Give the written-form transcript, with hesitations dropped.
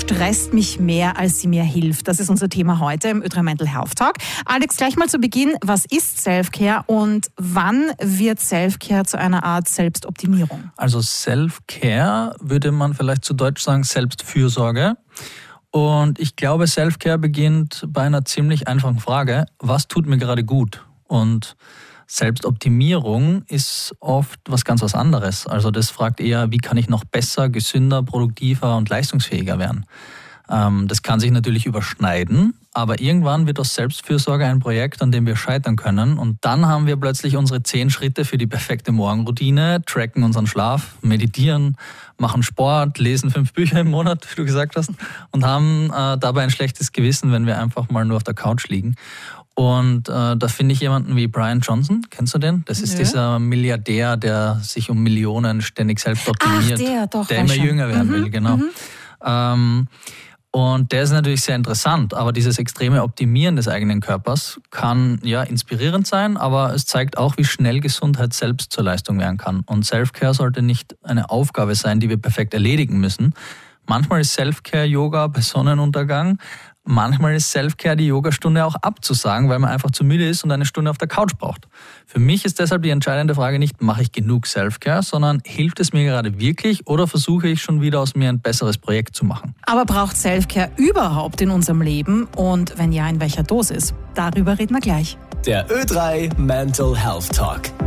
stresst mich mehr, als sie mir hilft. Das ist unser Thema heute im Ö3 Mental Health Talk. Alex, gleich mal zu Beginn, was ist Self-Care und wann wird Self-Care zu einer Art Selbstoptimierung? Also Self-Care würde man vielleicht zu Deutsch sagen Selbstfürsorge. Und ich glaube, Self-Care beginnt bei einer ziemlich einfachen Frage: Was tut mir gerade gut? Und Selbstoptimierung ist oft was anderes. Also das fragt eher, wie kann ich noch besser, gesünder, produktiver und leistungsfähiger werden? Das kann sich natürlich überschneiden, aber irgendwann wird aus Selbstfürsorge ein Projekt, an dem wir scheitern können. Und dann haben wir plötzlich unsere 10 Schritte für die perfekte Morgenroutine, tracken unseren Schlaf, meditieren, machen Sport, lesen 5 Bücher im Monat, wie du gesagt hast, und haben dabei ein schlechtes Gewissen, wenn wir einfach mal nur auf der Couch liegen. Und da finde ich jemanden wie Brian Johnson, kennst du den? Das ist dieser Milliardär, der sich um Millionen ständig selbst optimiert. Der immer jünger werden will, genau. Und der ist natürlich sehr interessant, aber dieses extreme Optimieren des eigenen Körpers kann ja inspirierend sein, aber es zeigt auch, wie schnell Gesundheit selbst zur Leistung werden kann. Und Self-Care sollte nicht eine Aufgabe sein, die wir perfekt erledigen müssen. Manchmal ist Self-Care-Yoga bei Sonnenuntergang. Manchmal ist Self-Care die Yogastunde auch abzusagen, weil man einfach zu müde ist und eine Stunde auf der Couch braucht. Für mich ist deshalb die entscheidende Frage nicht, mache ich genug Self-Care, sondern hilft es mir gerade wirklich oder versuche ich schon wieder aus mir ein besseres Projekt zu machen? Aber braucht Self-Care überhaupt in unserem Leben? Und wenn ja, in welcher Dosis? Darüber reden wir gleich. Der Ö3 Mental Health Talk.